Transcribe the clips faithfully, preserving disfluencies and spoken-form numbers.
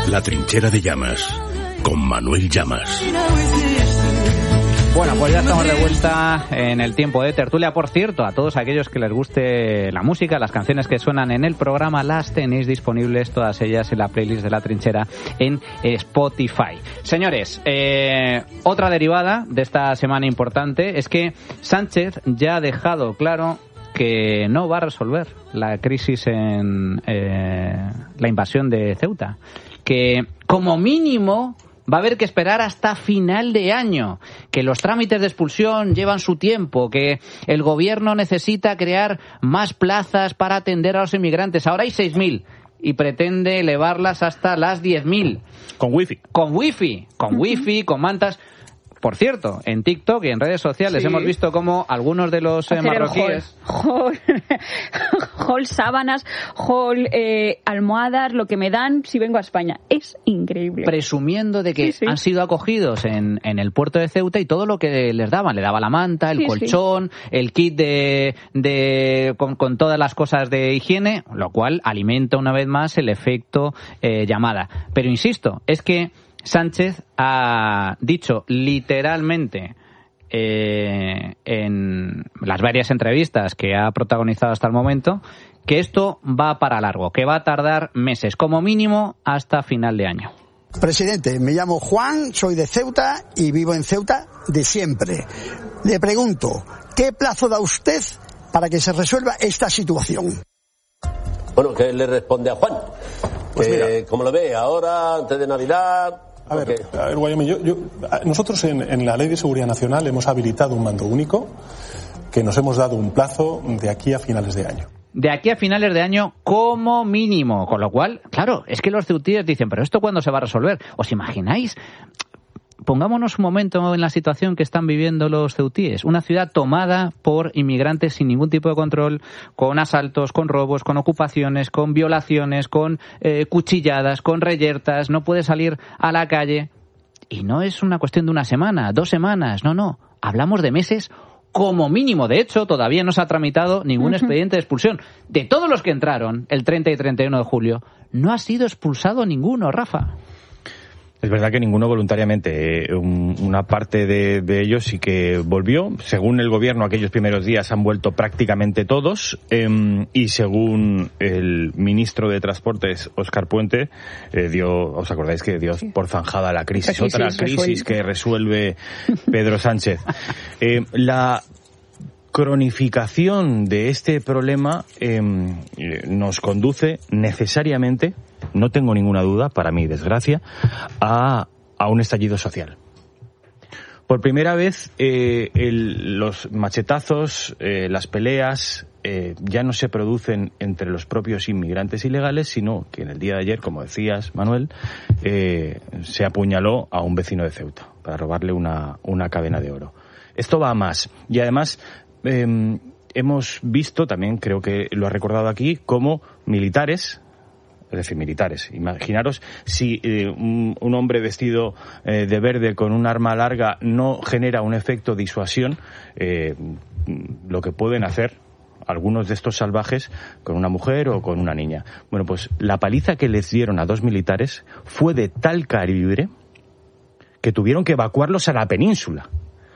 La trinchera de Llamas, con Manuel Llamas. Bueno, pues ya estamos de vuelta en el tiempo de tertulia. Por cierto, a todos aquellos que les guste la música, las canciones que suenan en el programa, las tenéis disponibles todas ellas en la playlist de La Trinchera en Spotify. Señores, eh, otra derivada de esta semana importante es que Sánchez ya ha dejado claro que no va a resolver la crisis en eh, la invasión de Ceuta. Que como mínimo va a haber que esperar hasta final de año, que los trámites de expulsión llevan su tiempo, que el gobierno necesita crear más plazas para atender a los inmigrantes. Ahora hay seis mil y pretende elevarlas hasta las diez mil. Con wifi. Con wifi, con wifi, con mantas. Por cierto, en TikTok y en redes sociales sí. hemos visto cómo algunos de los eh, marroquíes... Hall, hall sábanas, hall eh, almohadas, lo que me dan si vengo a España. Es increíble. Presumiendo de que sí, sí. han sido acogidos en, en el puerto de Ceuta y todo lo que les daban. Le daba la manta, el sí, colchón, sí. el kit de, de con, con todas las cosas de higiene, lo cual alimenta una vez más el efecto eh, llamada. Pero insisto, es que Sánchez ha dicho literalmente eh, en las varias entrevistas que ha protagonizado hasta el momento que esto va para largo, que va a tardar meses, como mínimo hasta final de año. Presidente, me llamo Juan, soy de Ceuta y vivo en Ceuta de siempre. Le pregunto, ¿qué plazo da usted para que se resuelva esta situación? Bueno, ¿qué le responde a Juan? Pues que, mira, ¿cómo lo ve? ¿Ahora, antes de Navidad? A ver, okay. a ver, Guayami, yo, yo, nosotros en, en la Ley de Seguridad Nacional hemos habilitado un mando único que nos hemos dado un plazo de aquí a finales de año. De aquí a finales de año como mínimo. Con lo cual, claro, es que los ceutíes dicen, ¿pero esto cuándo se va a resolver? ¿Os imagináis? Pongámonos un momento en la situación que están viviendo los ceutíes. Una ciudad tomada por inmigrantes sin ningún tipo de control, con asaltos, con robos, con ocupaciones, con violaciones, con eh, cuchilladas, con reyertas. No puede salir a la calle. Y no es una cuestión de una semana, dos semanas. No, no. Hablamos de meses como mínimo. De hecho, todavía no se ha tramitado ningún expediente de expulsión. De todos los que entraron el treinta y treinta y uno de julio, no ha sido expulsado ninguno, Rafa. Es verdad que ninguno voluntariamente. Eh, un, una parte de, de ellos sí que volvió. Según el gobierno, aquellos primeros días han vuelto prácticamente todos. Eh, y según el ministro de Transportes, Óscar Puente, eh, dio, ¿os acordáis que dio por zanjada la crisis? crisis Otra crisis resuelve. que resuelve Pedro Sánchez. Eh, la cronificación de este problema eh, nos conduce necesariamente, no tengo ninguna duda, para mi desgracia, a, a un estallido social. Por primera vez, eh, el, los machetazos, eh, las peleas, eh, ya no se producen entre los propios inmigrantes ilegales, sino que en el día de ayer, como decías, Manuel, eh, se apuñaló a un vecino de Ceuta para robarle una, una cadena de oro. Esto va a más. Y además, Eh, hemos visto, también creo que lo ha recordado aquí, como militares, es decir, militares, imaginaros si eh, un, un hombre vestido eh, de verde con un arma larga no genera un efecto disuasión, eh, lo que pueden hacer algunos de estos salvajes con una mujer o con una niña. Bueno, pues la paliza que les dieron a dos militares fue de tal calibre que tuvieron que evacuarlos a la península.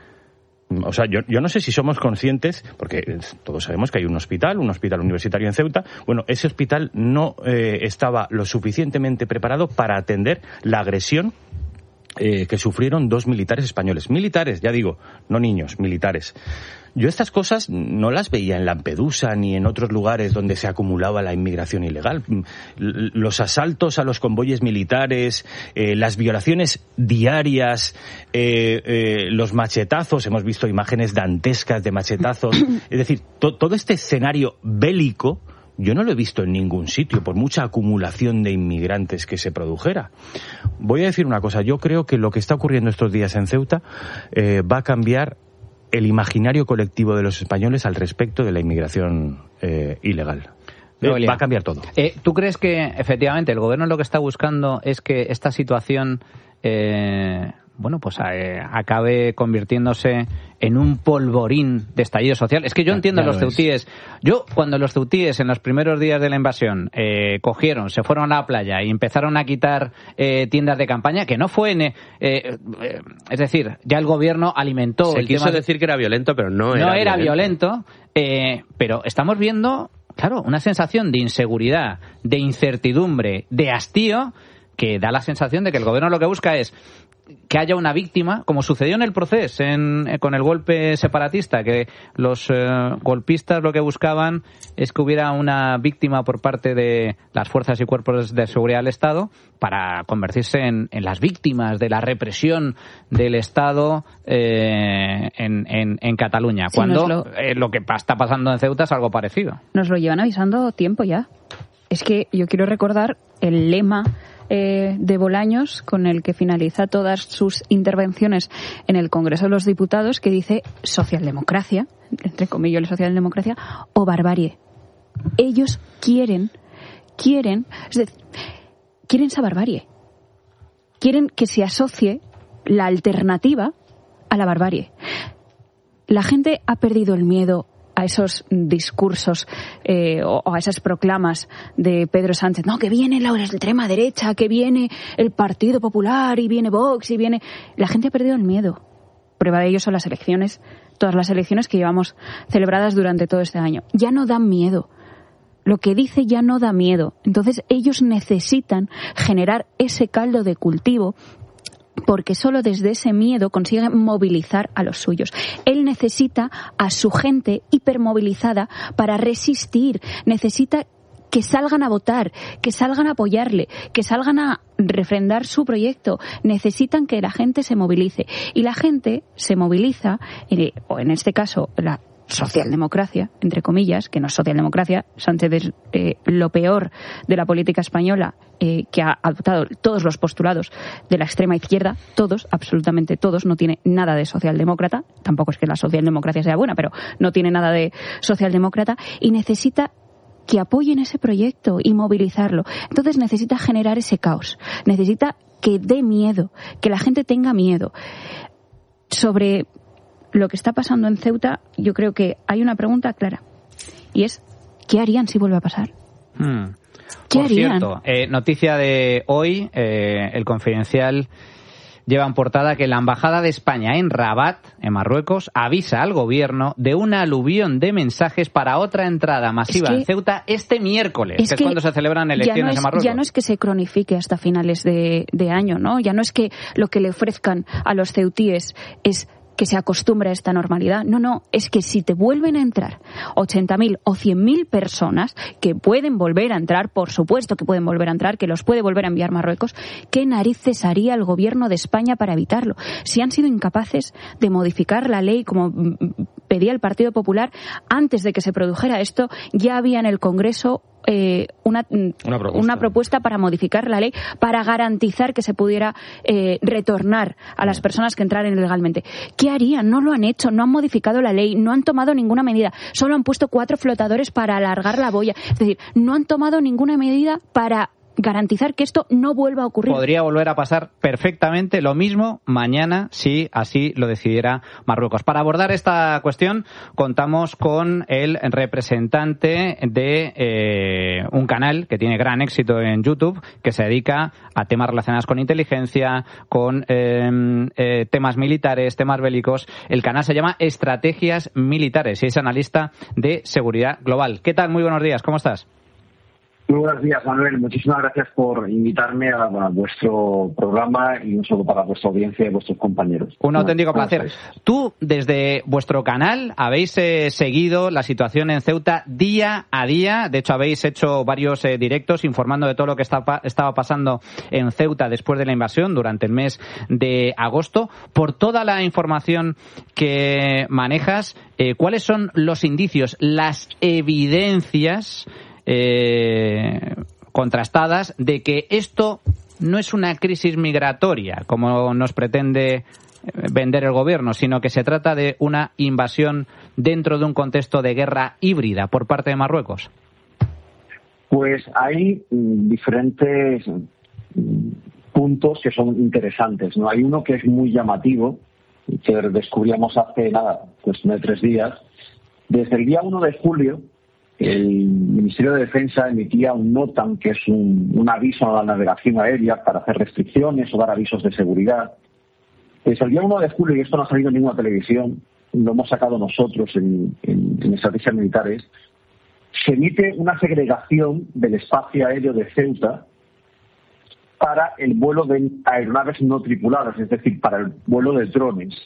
O sea, yo, yo no sé si somos conscientes, porque todos sabemos que hay un hospital, un hospital universitario en Ceuta. Bueno, ese hospital no eh, estaba lo suficientemente preparado para atender la agresión eh, que sufrieron dos militares españoles. Militares, ya digo, no niños, militares. Yo estas cosas no las veía en Lampedusa ni en otros lugares donde se acumulaba la inmigración ilegal. Los asaltos a los convoyes militares, eh, las violaciones diarias, eh, eh, los machetazos, hemos visto imágenes dantescas de machetazos. Es decir, to- todo este escenario bélico yo no lo he visto en ningún sitio, por mucha acumulación de inmigrantes que se produjera. Voy a decir una cosa, yo creo que lo que está ocurriendo estos días en Ceuta eh, va a cambiar el imaginario colectivo de los españoles al respecto de la inmigración eh, ilegal. Eh, va a cambiar todo. Eh, ¿Tú crees que efectivamente el gobierno lo que está buscando es que esta situación eh, bueno, pues eh, acabe convirtiéndose en un polvorín de estallido social. Es que yo entiendo a los ceutíes. Yo, cuando los ceutíes en los primeros días de la invasión eh, cogieron, se fueron a la playa y empezaron a quitar eh, tiendas de campaña, que no fue... En, eh, eh, es decir, ya el gobierno alimentó... Se el quiso tema decir que era violento, pero no era No era violento. violento, eh, pero estamos viendo, claro, una sensación de inseguridad, de incertidumbre, de hastío, que da la sensación de que el gobierno lo que busca es que haya una víctima, como sucedió en el proceso en, eh, con el golpe separatista, que los eh, golpistas lo que buscaban es que hubiera una víctima por parte de las fuerzas y cuerpos de seguridad del Estado para convertirse en, en las víctimas de la represión del Estado eh, en, en, en Cataluña, Sí, cuando lo... Eh, lo que está pasando en Ceuta es algo parecido. Nos lo llevan avisando tiempo ya. Es que yo quiero recordar el lema Eh, de Bolaños, con el que finaliza todas sus intervenciones en el Congreso de los Diputados, que dice socialdemocracia, entre comillas socialdemocracia, o barbarie. Ellos quieren, quieren, es decir, quieren esa barbarie. Quieren que se asocie la alternativa a la barbarie. La gente ha perdido el miedo a esos discursos eh, o, o a esas proclamas de Pedro Sánchez. No, que viene la extrema derecha, que viene el Partido Popular y viene Vox y viene... La gente ha perdido el miedo. Prueba de ello son las elecciones, todas las elecciones que llevamos celebradas durante todo este año. Ya no dan miedo. Lo que dice ya no da miedo. Entonces ellos necesitan generar ese caldo de cultivo, porque solo desde ese miedo consiguen movilizar a los suyos. Él necesita a su gente hipermovilizada para resistir. Necesita que salgan a votar, que salgan a apoyarle, que salgan a refrendar su proyecto. Necesitan que la gente se movilice. Y la gente se moviliza, o en este caso la socialdemocracia, entre comillas, que no es socialdemocracia. Sánchez es eh, lo peor de la política española, eh, que ha adoptado todos los postulados de la extrema izquierda, todos, absolutamente todos, no tiene nada de socialdemócrata, tampoco es que la socialdemocracia sea buena, pero no tiene nada de socialdemócrata, y necesita que apoyen ese proyecto y movilizarlo. Entonces necesita generar ese caos, necesita que dé miedo, que la gente tenga miedo. Sobre lo que está pasando en Ceuta, yo creo que hay una pregunta clara, y es, ¿qué harían si vuelve a pasar? Hmm. ¿Qué Por harían? cierto, eh, noticia de hoy, eh, el Confidencial lleva en portada que la Embajada de España en Rabat, en Marruecos, avisa al gobierno de una aluvión de mensajes para otra entrada masiva Es que- en Ceuta este miércoles, Es que es que cuando se celebran ya no elecciones es- en Marruecos. Ya no es que se cronifique hasta finales de, de año, ¿no? Ya no es que lo que le ofrezcan a los ceutíes es que se acostumbre a esta normalidad. No, no, es que si te vuelven a entrar ochenta mil o cien mil personas, que pueden volver a entrar, por supuesto que pueden volver a entrar, que los puede volver a enviar Marruecos, ¿qué narices haría el gobierno de España para evitarlo? Si han sido incapaces de modificar la ley como mm, pedía el Partido Popular, antes de que se produjera esto, ya había en el Congreso Eh, una, Una propuesta. una propuesta para modificar la ley, para garantizar que se pudiera eh, retornar a las personas que entraran ilegalmente. ¿Qué harían? No lo han hecho, no han modificado la ley, no han tomado ninguna medida, solo han puesto cuatro flotadores para alargar la boya. Es decir, no han tomado ninguna medida para garantizar que esto no vuelva a ocurrir. Podría volver a pasar perfectamente lo mismo mañana si así lo decidiera Marruecos. Para abordar esta cuestión contamos con el representante de eh, un canal que tiene gran éxito en YouTube, que se dedica a temas relacionados con inteligencia, con eh, eh, temas militares, temas bélicos. El canal se llama Estrategias Militares y es analista de seguridad global. ¿Qué tal? Muy buenos días, ¿cómo estás? Muy buenos días, Manuel. Muchísimas gracias por invitarme a, a vuestro programa y no solo para vuestra audiencia y vuestros compañeros. Un auténtico ¿Cómo placer. estáis? Tú, desde vuestro canal, habéis eh, seguido la situación en Ceuta día a día. De hecho, habéis hecho varios eh, directos informando de todo lo que está, estaba pasando en Ceuta después de la invasión durante el mes de agosto. Por toda la información que manejas, eh, ¿cuáles son los indicios, las evidencias Eh, contrastadas de que esto no es una crisis migratoria, como nos pretende vender el gobierno, sino que se trata de una invasión dentro de un contexto de guerra híbrida por parte de Marruecos? Pues hay mm, diferentes mm, puntos que son interesantes, ¿no? Hay uno que es muy llamativo, que descubríamos hace nada, cuestión de tres días. Desde el día uno de julio, el Ministerio de Defensa emitía un NOTAM, que es un, un aviso a la navegación aérea para hacer restricciones o dar avisos de seguridad. Desde el día uno de julio, y esto no ha salido en ninguna televisión, lo hemos sacado nosotros en, en, en estrategias militares, se emite una segregación del espacio aéreo de Ceuta para el vuelo de aeronaves no tripuladas, es decir, para el vuelo de drones.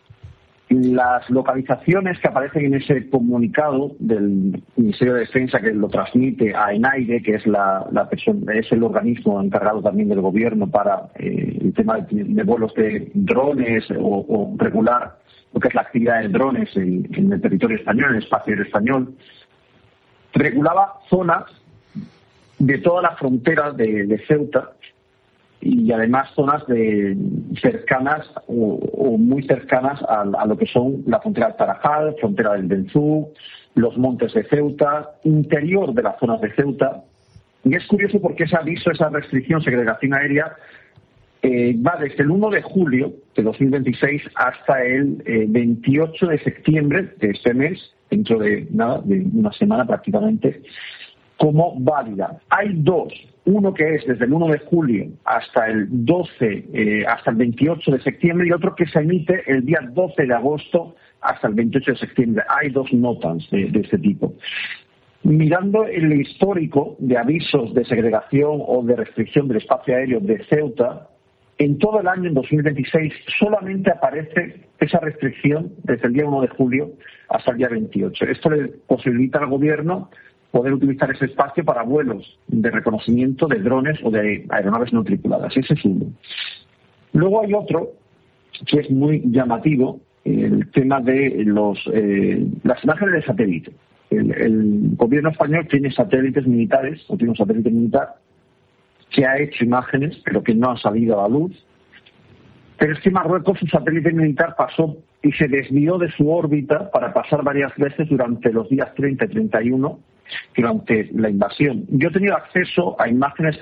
Las localizaciones que aparecen en ese comunicado del Ministerio de Defensa, que lo transmite a ENAIRE, que es la, la persona, es el organismo encargado también del gobierno para eh, el tema de, de vuelos de drones o, o regular lo que es la actividad de drones en, en el territorio español, en el espacio aéreo español, regulaba zonas de toda la frontera de, de Ceuta y además zonas de cercanas o, o muy cercanas a, a lo que son la frontera del Tarajal, frontera del Benzú, los montes de Ceuta, interior de las zonas de Ceuta. Y es curioso porque ese aviso, esa restricción, segregación aérea, eh, va desde el uno de julio de dos mil veintiséis hasta el eh, veintiocho de septiembre de este mes, dentro de nada, de una semana prácticamente, como válida. Hay dos. Uno que es desde el uno de julio hasta el doce, eh, hasta el veintiocho de septiembre, y otro que se emite el día doce de agosto hasta el veintiocho de septiembre. Hay dos NOTAMs de, de este tipo. Mirando el histórico de avisos de segregación o de restricción del espacio aéreo de Ceuta, en todo el año, en dos mil veintiséis, solamente aparece esa restricción desde el día uno de julio hasta el día veintiocho. Esto le posibilita al gobierno poder utilizar ese espacio para vuelos de reconocimiento de drones o de aeronaves no tripuladas. Ese es uno. Luego hay otro que es muy llamativo, el tema de los eh, las imágenes de satélite. El, el gobierno español tiene satélites militares, o tiene un satélite militar, que ha hecho imágenes, pero que no han salido a la luz. Pero es que Marruecos, su satélite militar, pasó y se desvió de su órbita para pasar varias veces durante los días treinta y treinta y uno, durante la invasión. Yo he tenido acceso a imágenes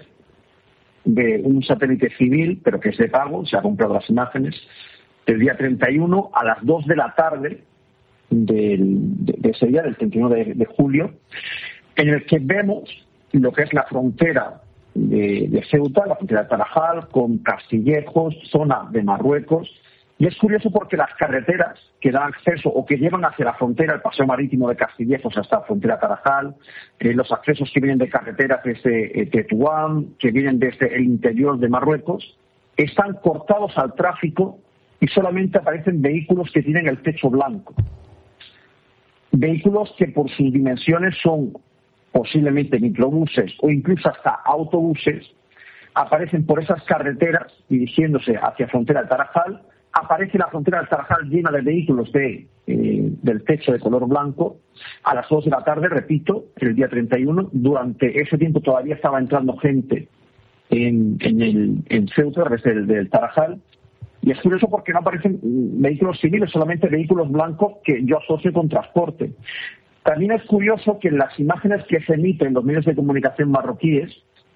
de un satélite civil, pero que es de pago, se ha comprado las imágenes, del día treinta y uno a las dos de la tarde del, de, de ese día, del treinta y uno de, de julio, en el que vemos lo que es la frontera de, de Ceuta, la frontera de Tarajal, con Castillejos, zona de Marruecos. Y es curioso porque las carreteras que dan acceso o que llevan hacia la frontera, el paseo marítimo de Castillejos hasta la frontera Tarajal, eh, los accesos que vienen de carreteras desde eh, Tetuán, que vienen desde el interior de Marruecos, están cortados al tráfico y solamente aparecen vehículos que tienen el techo blanco. Vehículos que por sus dimensiones son posiblemente microbuses o incluso hasta autobuses, aparecen por esas carreteras dirigiéndose hacia la frontera de Tarajal. Aparece la frontera del Tarajal llena de vehículos de, eh, del techo de color blanco a las dos de la tarde, repito, el día treinta y uno. Durante ese tiempo todavía estaba entrando gente en, en, el, en Ceuta, a través del, del Tarajal. Y es curioso porque no aparecen vehículos civiles, solamente vehículos blancos que yo asocio con transporte. También es curioso que en las imágenes que se emiten en los medios de comunicación marroquíes,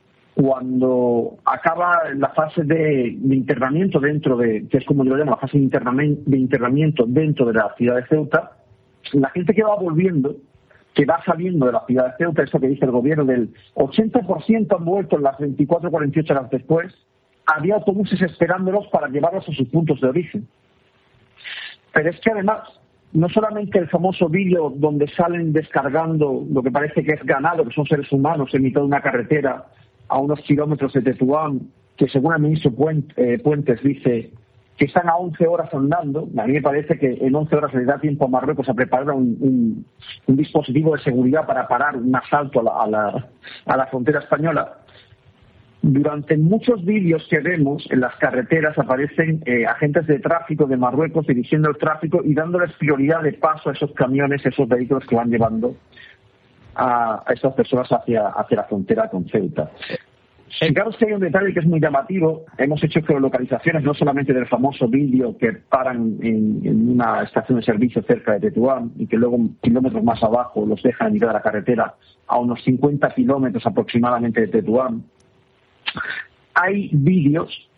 cuando acaba la fase de, de internamiento dentro de, que es como yo lo llamo, la fase de internamiento, de internamiento dentro de la ciudad de Ceuta, la gente que va volviendo, que va saliendo de la ciudad de Ceuta, eso que dice el gobierno, del ochenta por ciento han vuelto en las veinticuatro a cuarenta y ocho horas después, había autobuses esperándolos para llevarlos a sus puntos de origen. Pero es que además, no solamente el famoso vídeo donde salen descargando lo que parece que es ganado, que son seres humanos en mitad de una carretera, a unos kilómetros de Tetuán, que según el ministro Puentes dice que están a once horas andando. A mí me parece que en once horas le da tiempo a Marruecos a preparar un, un, un dispositivo de seguridad para parar un asalto a la, a la, a la frontera española. Durante muchos vídeos que vemos en las carreteras aparecen eh, agentes de tráfico de Marruecos dirigiendo el tráfico y dándoles prioridad de paso a esos camiones, esos vehículos que van llevando a, a estas personas hacia, hacia la frontera con Ceuta. Fijaros que hay un detalle que es muy llamativo. Hemos hecho geolocalizaciones no solamente del famoso vídeo que paran en, en una estación de servicio cerca de Tetuán y que luego kilómetros más abajo los dejan en mitad de la carretera a unos cincuenta kilómetros aproximadamente de Tetuán. Hay vídeos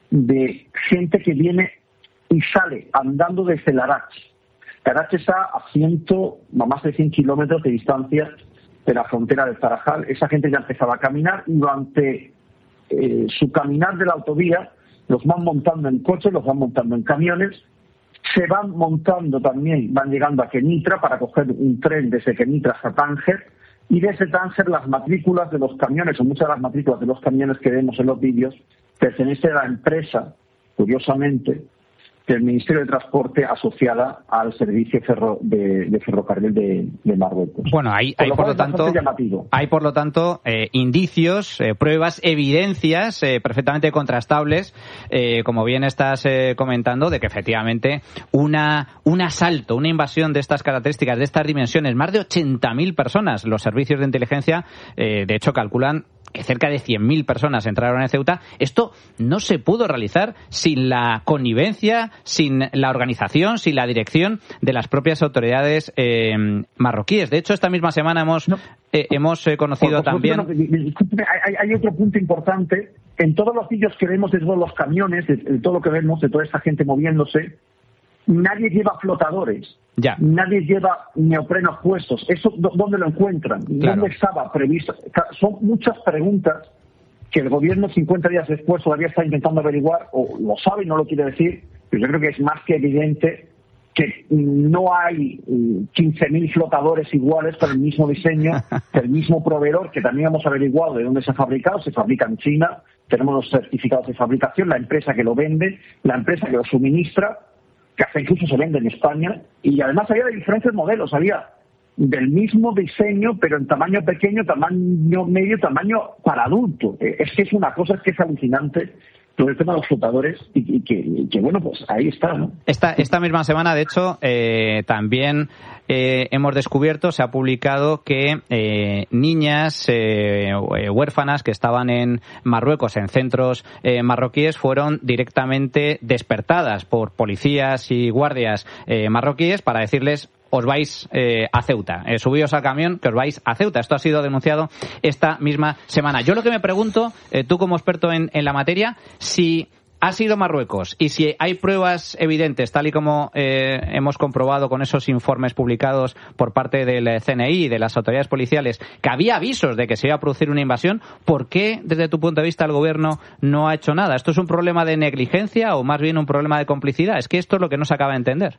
de gente que viene y sale andando desde Larach. Larach está a ciento, a más de cien kilómetros de distancia de la frontera de Tarajal. Esa gente ya empezaba a caminar y durante eh, su caminar de la autovía los van montando en coches, los van montando en camiones, se van montando también, van llegando a Kenitra para coger un tren desde Kenitra hasta Tánger, y desde Tánger las matrículas de los camiones, o muchas de las matrículas de los camiones que vemos en los vídeos, pertenecen a la empresa, curiosamente, del Ministerio de Transporte asociada al servicio ferro de, de ferrocarril de, de Marruecos. Bueno, hay, hay, por, lo tanto, hay por lo tanto eh, indicios, eh, pruebas, evidencias eh, perfectamente contrastables, eh, como bien estás eh, comentando, de que efectivamente una un asalto, una invasión de estas características, de estas dimensiones, más de ochenta mil personas, los servicios de inteligencia, eh, de hecho, calculan que cerca de cien mil personas entraron en Ceuta. Esto no se pudo realizar sin la connivencia, sin la organización, sin la dirección de las propias autoridades eh, marroquíes. De hecho, esta misma semana hemos no. eh, hemos eh, conocido por, por también... No, hay, hay otro punto importante. En todos los vídeos que vemos de todos los camiones, de, de todo lo que vemos, de toda esta gente moviéndose, nadie lleva flotadores. Ya. Nadie lleva neoprenos puestos. ¿Eso dónde lo encuentran? Claro. ¿Dónde estaba previsto? Son muchas preguntas que el gobierno cincuenta días después todavía está intentando averiguar, o lo sabe y no lo quiere decir, pero yo creo que es más que evidente que no hay quince mil flotadores iguales con el mismo diseño, del mismo proveedor, que también hemos averiguado de dónde se ha fabricado. Se fabrica en China, tenemos los certificados de fabricación, la empresa que lo vende, la empresa que lo suministra, que hasta incluso se vende en España, y además había de diferentes modelos, había del mismo diseño, pero en tamaño pequeño, tamaño medio, tamaño para adulto. Es que es una cosa, es que es alucinante todo el tema de los flotadores, y, y, que, y que, bueno, pues ahí está, ¿no? Esta, esta misma semana, de hecho, eh, también eh, hemos descubierto, se ha publicado que eh, niñas eh, huérfanas que estaban en Marruecos, en centros eh, marroquíes, fueron directamente despertadas por policías y guardias eh, marroquíes para decirles: os vais eh, a Ceuta, eh, subíos al camión que os vais a Ceuta. Esto ha sido denunciado esta misma semana. Yo lo que me pregunto, eh, tú como experto en, en la materia, si ha sido Marruecos y si hay pruebas evidentes, tal y como eh, hemos comprobado con esos informes publicados por parte del C N I y de las autoridades policiales, que había avisos de que se iba a producir una invasión, ¿por qué, desde tu punto de vista, el gobierno no ha hecho nada? ¿Esto es un problema de negligencia o más bien un problema de complicidad? Es que esto es lo que no se acaba de entender.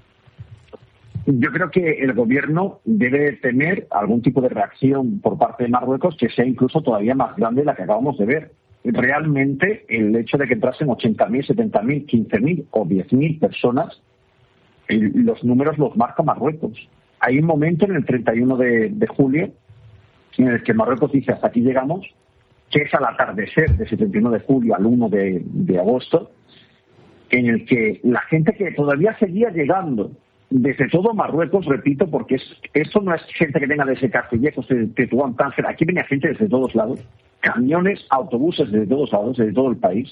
Yo creo que el gobierno debe tener algún tipo de reacción por parte de Marruecos que sea incluso todavía más grande de la que acabamos de ver. Realmente, el hecho de que entrasen ochenta mil, setenta mil, quince mil o diez mil personas, los números los marca Marruecos. Hay un momento en el treinta y uno de, de julio en el que Marruecos dice: hasta aquí llegamos, que es al atardecer de ese treinta y uno de julio al uno de, de agosto, en el que la gente que todavía seguía llegando desde todo Marruecos, repito, porque es, esto no es gente que venga desde Castillejos, de Tetuán, Tánger, aquí venía gente desde todos lados, camiones, autobuses desde todos lados, desde todo el país.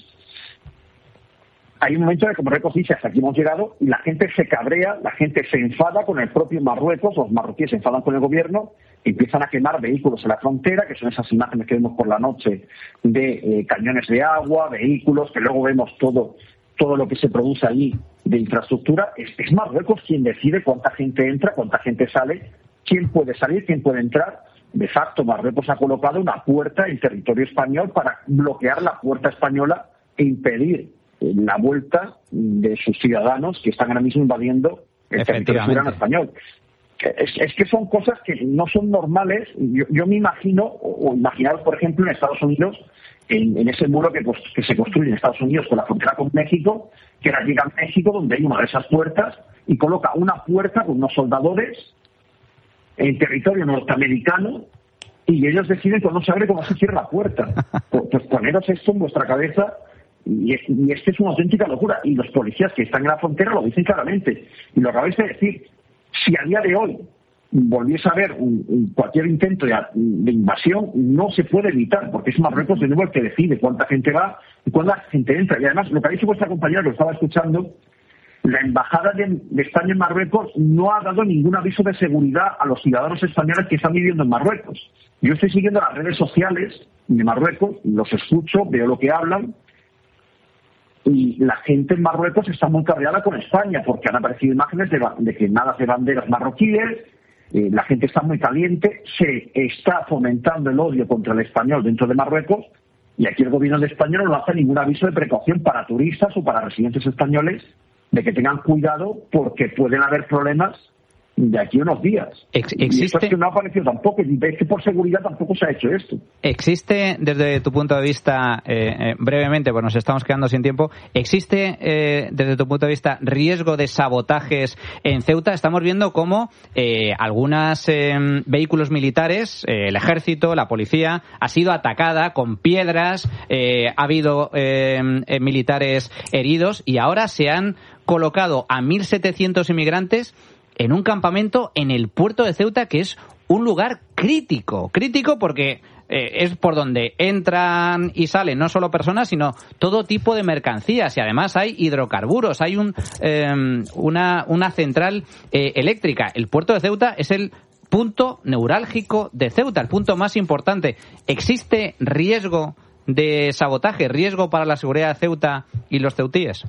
Hay un momento en el que Marruecos dice: hasta aquí hemos llegado, y la gente se cabrea, la gente se enfada con el propio Marruecos, los marroquíes se enfadan con el gobierno, empiezan a quemar vehículos en la frontera, que son esas imágenes que vemos por la noche de eh, cañones de agua, vehículos, que luego vemos todo todo lo que se produce allí de infraestructura. Es, es Marruecos quien decide cuánta gente entra, cuánta gente sale, quién puede salir, quién puede entrar. De facto, Marruecos ha colocado una puerta en territorio español para bloquear la puerta española e impedir la vuelta de sus ciudadanos que están ahora mismo invadiendo el territorio soberano español. Es, es que son cosas que no son normales. Yo, yo me imagino, o, o imaginaros, por ejemplo, en Estados Unidos, En, en ese muro que, pues, que se construye en Estados Unidos con la frontera con México, que ahora llega a México, donde hay una de esas puertas, y coloca una puerta con unos soldadores en territorio norteamericano, y ellos deciden cuando se abre cómo se cierra la puerta. Pues, pues poneros esto en vuestra cabeza, y es, y es que es una auténtica locura. Y los policías que están en la frontera lo dicen claramente. Y lo acabáis de decir: si a día de hoy volviese a haber un, un, cualquier intento de, de invasión, no se puede evitar, porque es Marruecos de nuevo el que decide cuánta gente va y cuánta gente entra. Y además, lo que ha dicho vuestra compañera, que lo estaba escuchando, la embajada de, de España en Marruecos no ha dado ningún aviso de seguridad a los ciudadanos españoles que están viviendo en Marruecos. Yo estoy siguiendo las redes sociales de Marruecos, los escucho, veo lo que hablan, Y la gente en Marruecos está muy cabreada con España porque han aparecido imágenes de, de quemadas de banderas marroquíes, eh, la gente está muy caliente, se está fomentando el odio contra el español dentro de Marruecos y aquí el gobierno de España no hace ningún aviso de precaución para turistas o para residentes españoles de que tengan cuidado porque pueden haber problemas de aquí a unos días. Ex- ¿Existe? Y esto es que no ha aparecido tampoco, y es que por seguridad tampoco se ha hecho esto. ¿Existe, desde tu punto de vista, eh, eh, brevemente, pues nos estamos quedando sin tiempo, ¿existe, eh, desde tu punto de vista, riesgo de sabotajes en Ceuta? Estamos viendo cómo eh, algunos eh, vehículos militares, eh, el ejército, la policía, ha sido atacada con piedras, eh, ha habido eh, eh, militares heridos y ahora se han colocado a mil setecientos inmigrantes en un campamento en el puerto de Ceuta, que es un lugar crítico. Crítico porque eh, es por donde entran y salen no solo personas, sino todo tipo de mercancías. Y además hay hidrocarburos, hay un eh, una, una central eh, eléctrica. El puerto de Ceuta es el punto neurálgico de Ceuta, el punto más importante. ¿Existe riesgo de sabotaje, riesgo para la seguridad de Ceuta y los ceutíes?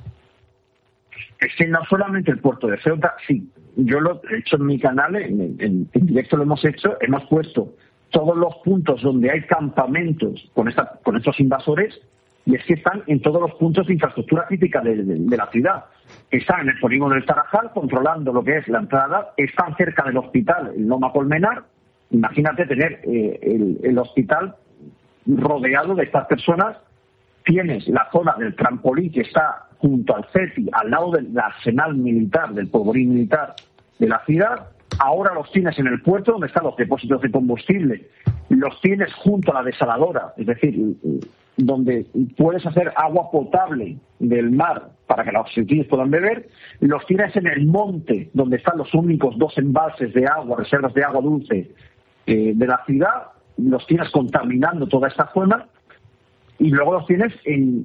Es que no solamente el puerto de Ceuta, sí. Yo lo he hecho en mi canal, en, en, en directo lo hemos hecho, hemos puesto todos los puntos donde hay campamentos con, esta, con estos invasores y es que están en todos los puntos de infraestructura crítica de, de, de la ciudad. Están en el polígono del Tarajal, controlando lo que es la entrada, están cerca del hospital, el Loma Colmenar. Imagínate tener eh, el, el hospital rodeado de estas personas. Tienes la zona del trampolín que está junto al CETI, al lado del arsenal militar, del polvorín militar de la ciudad. Ahora los tienes en el puerto, donde están los depósitos de combustible. Los tienes junto a la desaladora, es decir, donde puedes hacer agua potable del mar para que los ciudadanos puedan beber. Los tienes en el monte, donde están los únicos dos embalses de agua, reservas de agua dulce eh, de la ciudad. Los tienes contaminando toda esta zona. Y luego los tienes en,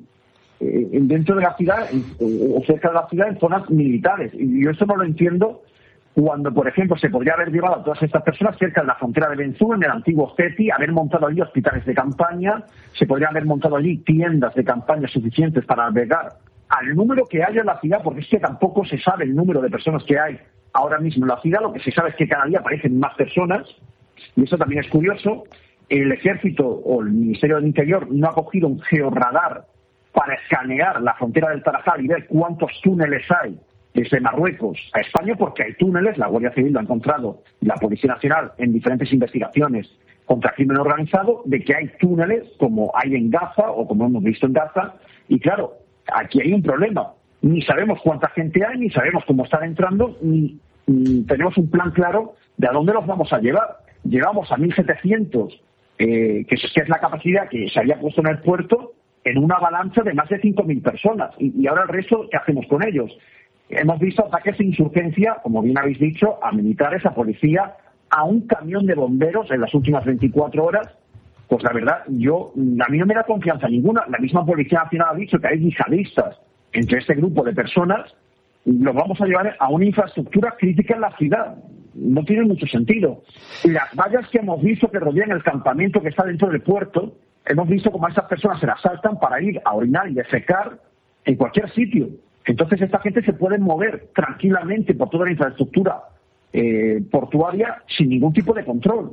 en dentro de la ciudad en, o cerca de la ciudad en zonas militares. Y yo eso no lo entiendo cuando, por ejemplo, se podría haber llevado a todas estas personas cerca de la frontera de Benzú, en el antiguo CETI, haber montado allí hospitales de campaña, se podría haber montado allí tiendas de campaña suficientes para albergar al número que haya en la ciudad, porque es que tampoco se sabe el número de personas que hay ahora mismo en la ciudad. Lo que se sabe es que cada día aparecen más personas, y eso también es curioso. El Ejército o el Ministerio del Interior no ha cogido un georradar para escanear la frontera del Tarajal y ver cuántos túneles hay desde Marruecos a España, porque hay túneles, la Guardia Civil lo ha encontrado, y la Policía Nacional en diferentes investigaciones contra crimen organizado, de que hay túneles como hay en Gaza o como hemos visto en Gaza. Y claro, aquí hay un problema. Ni sabemos cuánta gente hay, ni sabemos cómo están entrando, ni, ni tenemos un plan claro de a dónde los vamos a llevar. Llevamos a mil setecientos Eh, que, es, que es la capacidad que se había puesto en el puerto, en una avalancha de más de cinco mil personas. Y, y ahora el resto, ¿qué hacemos con ellos? Hemos visto ataques de insurgencia, como bien habéis dicho, a militares, a policía, a un camión de bomberos en las últimas veinticuatro horas. Pues la verdad, yo a mí no me da confianza ninguna. La misma Policía Nacional ha dicho que hay yihadistas entre este grupo de personas. Los vamos a llevar a una infraestructura crítica en la ciudad. No tiene mucho sentido. Las vallas que hemos visto que rodean el campamento que está dentro del puerto, hemos visto cómo esas personas se las saltan para ir a orinar y defecar en cualquier sitio. Entonces esta gente se puede mover tranquilamente por toda la infraestructura eh, portuaria sin ningún tipo de control.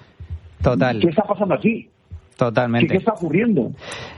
Total. ¿Qué está pasando aquí? Totalmente. ¿Qué, qué está ocurriendo?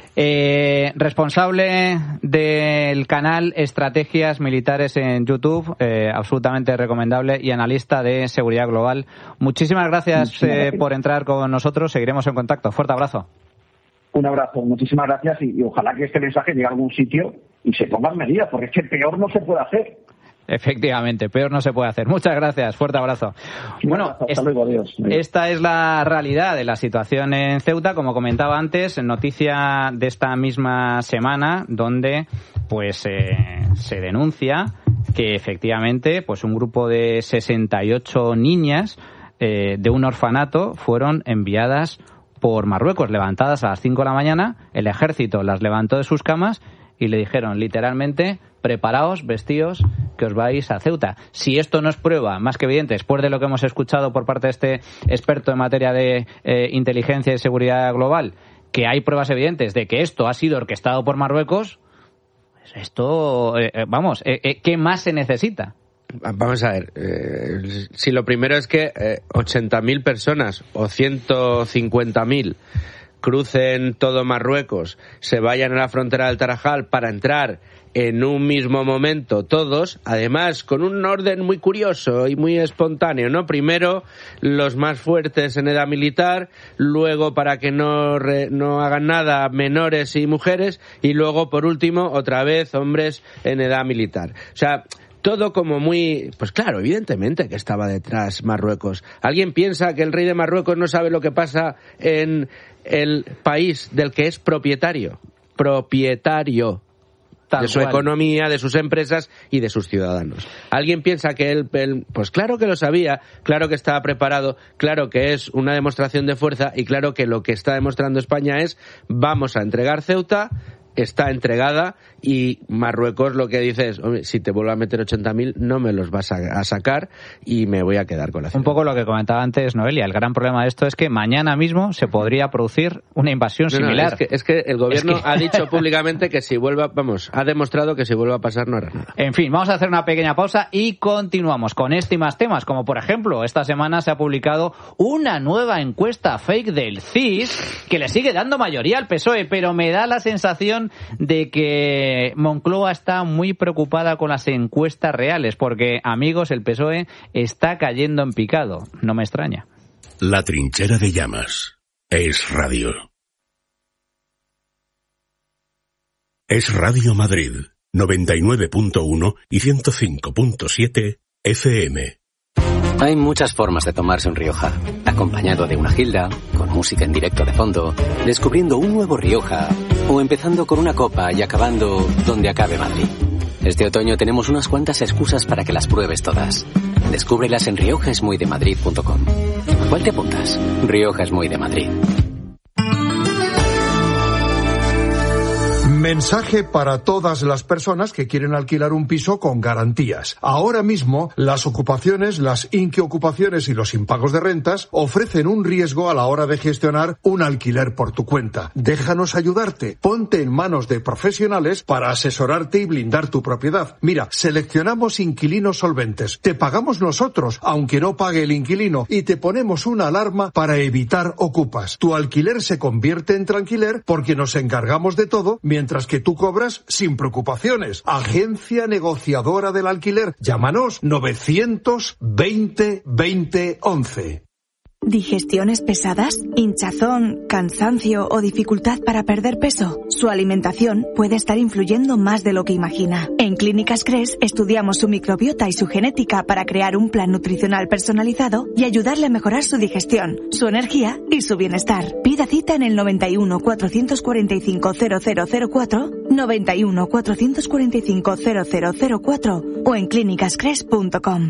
Eh, responsable del canal Estrategias Militares en YouTube, eh, absolutamente recomendable, y analista de seguridad global. Muchísimas gracias, Muchísimas gracias. Eh, por entrar con nosotros. Seguiremos en contacto. Fuerte abrazo. Un abrazo, muchísimas gracias y, y ojalá que este mensaje llegue a algún sitio y se pongan medidas, porque es que peor no se puede hacer. Efectivamente, peor no se puede hacer. Muchas gracias, fuerte abrazo. Bueno, hasta es, luego, adiós. Esta es la realidad de la situación en Ceuta, como comentaba antes, noticia de esta misma semana, donde pues eh, se denuncia que efectivamente pues un grupo de sesenta y ocho niñas eh, de un orfanato fueron enviadas por Marruecos, levantadas a las cinco de la mañana. El ejército las levantó de sus camas y le dijeron literalmente: preparaos, vestíos, que os vais a Ceuta. Si esto no es prueba más que evidente, después de lo que hemos escuchado por parte de este experto en materia de eh, inteligencia y seguridad global, que hay pruebas evidentes de que esto ha sido orquestado por Marruecos, Esto, eh, vamos, eh, eh, ¿qué más se necesita? Vamos a ver, eh, si lo primero es que eh, ochenta mil personas o ciento cincuenta mil crucen todo Marruecos, se vayan a la frontera del Tarajal para entrar en un mismo momento todos, además con un orden muy curioso y muy espontáneo, ¿no? Primero los más fuertes en edad militar, luego para que no, re, no hagan nada menores y mujeres, y luego por último otra vez hombres en edad militar. O sea, todo como muy... Pues claro, evidentemente que estaba detrás Marruecos. ¿Alguien piensa que el rey de Marruecos no sabe lo que pasa en el país del que es propietario? Propietario. Tal de su cual. Economía, de sus empresas y de sus ciudadanos. ¿Alguien piensa que él, él... Pues claro que lo sabía, claro que estaba preparado, claro que es una demostración de fuerza y claro que lo que está demostrando España es vamos a entregar Ceuta, está entregada y Marruecos lo que dice es, hombre, si te vuelvo a meter ochenta mil no me los vas a, a sacar y me voy a quedar con la ciudad. Un poco lo que comentaba antes Noelia, el gran problema de esto es que mañana mismo se podría producir una invasión no, similar. No, es, que, es que el gobierno es que... ha dicho públicamente que si vuelva, vamos, ha demostrado que si vuelve a pasar no hará nada. En fin, vamos a hacer una pequeña pausa y continuamos con este y más temas, como por ejemplo, esta semana se ha publicado una nueva encuesta fake del C I S que le sigue dando mayoría al P S O E, pero me da la sensación de que Moncloa está muy preocupada con las encuestas reales, porque, amigos, el P S O E está cayendo en picado. No me extraña. La trinchera de llamas. Es radio. Es Radio Madrid, noventa y nueve punto uno y ciento cinco punto siete F M. Hay muchas formas de tomarse un Rioja. Acompañado de una gilda, con música en directo de fondo, descubriendo un nuevo Rioja, o empezando con una copa y acabando donde acabe Madrid. Este otoño tenemos unas cuantas excusas para que las pruebes todas. Descúbrelas en rioja es muy de madrid punto com. ¿A cuál te apuntas? Rioja es muy de Madrid. Mensaje para todas las personas que quieren alquilar un piso con garantías. Ahora mismo, las ocupaciones, las inquiocupaciones y los impagos de rentas ofrecen un riesgo a la hora de gestionar un alquiler por tu cuenta. Déjanos ayudarte. Ponte en manos de profesionales para asesorarte y blindar tu propiedad. Mira, seleccionamos inquilinos solventes. Te pagamos nosotros, aunque no pague el inquilino, y te ponemos una alarma para evitar ocupas. Tu alquiler se convierte en tranquiler porque nos encargamos de todo mientras que tú cobras sin preocupaciones. Agencia negociadora del alquiler. Llámanos novecientos veinte veinte once. ¿Digestiones pesadas? ¿Hinchazón, cansancio o dificultad para perder peso? Su alimentación puede estar influyendo más de lo que imagina. En Clínicas Cres estudiamos su microbiota y su genética para crear un plan nutricional personalizado y ayudarle a mejorar su digestión, su energía y su bienestar. Pida cita en el noventa y uno, cuatrocientos cuarenta y cinco, cero cero cero cuatro, noventa y uno, cuatrocientos cuarenta y cinco, cero cero cero cuatro o en clínicas cres punto com.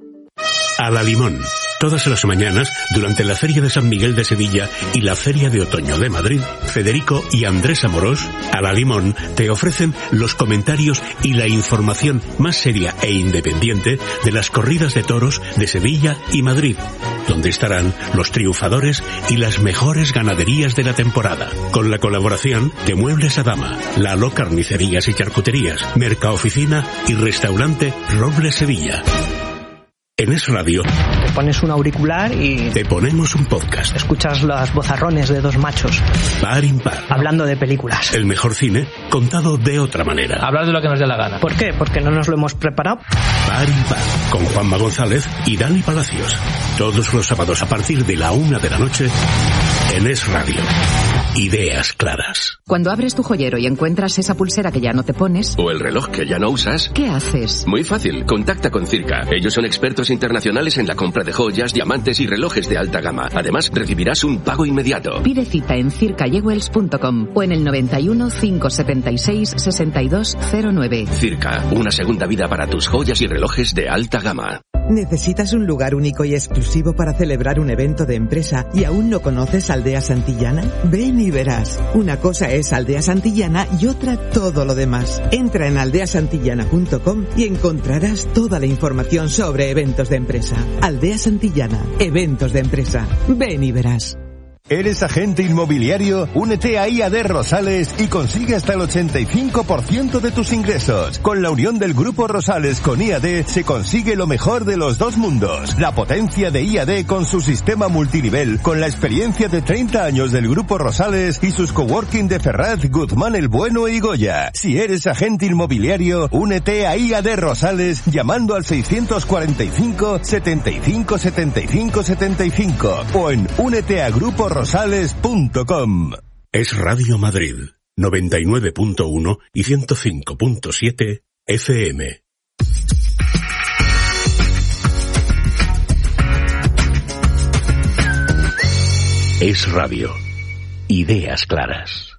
A la Limón. Todas las mañanas, durante la Feria de San Miguel de Sevilla y la Feria de Otoño de Madrid, Federico y Andrés Amorós, a la Limón, te ofrecen los comentarios y la información más seria e independiente de las corridas de toros de Sevilla y Madrid, donde estarán los triunfadores y las mejores ganaderías de la temporada, con la colaboración de Muebles Adama, Lalo Carnicerías y Charcuterías, Mercaoficina y Restaurante Roble Sevilla. En Es Radio te pones un auricular y te ponemos un podcast. Escuchas los vozarrones de dos machos par impar hablando de películas. El mejor cine contado de otra manera. Hablar de lo que nos dé la gana. ¿Por qué? Porque no nos lo hemos preparado. Par impar con Juanma González y Dani Palacios. Todos los sábados a partir de la una de la noche en Es Radio. Ideas claras. Cuando abres tu joyero y encuentras esa pulsera que ya no te pones, o el reloj que ya no usas, ¿qué haces? Muy fácil, contacta con Circa. Ellos son expertos internacionales en la compra de joyas, diamantes y relojes de alta gama. Además, recibirás un pago inmediato. Pide cita en circa jewels punto com o en el noventa y uno, cinco setenta y seis, sesenta y dos cero nueve. Circa, una segunda vida para tus joyas y relojes de alta gama. ¿Necesitas un lugar único y exclusivo para celebrar un evento de empresa y aún no conoces Aldea Santillana? Ven y verás. Una cosa es Aldea Santillana y otra todo lo demás. Entra en aldea santillana punto com y encontrarás toda la información sobre eventos de empresa. Aldea Santillana, eventos de empresa. Ven y verás. ¿Eres agente inmobiliario? Únete a I A D Rosales y consigue hasta el ochenta y cinco por ciento de tus ingresos. Con la unión del Grupo Rosales con I A D se consigue lo mejor de los dos mundos. La potencia de I A D con su sistema multinivel, con la experiencia de treinta años del Grupo Rosales y sus coworking de Ferraz, Guzmán el Bueno y Goya. Si eres agente inmobiliario, únete a I A D Rosales llamando al seiscientos cuarenta y cinco, setenta y cinco, setenta y cinco, setenta y cinco o en únete a grupo rosales punto com. Es Radio Madrid, noventa y nueve punto uno y ciento cinco punto siete F M. Es Radio. Ideas claras.